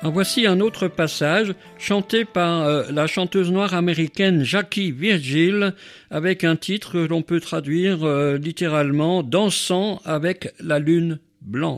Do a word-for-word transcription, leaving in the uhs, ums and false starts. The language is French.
En voici un autre passage chanté par euh, la chanteuse noire américaine Jackie Virgil avec un titre que l'on peut traduire euh, littéralement « Dansant avec la lune blanche ».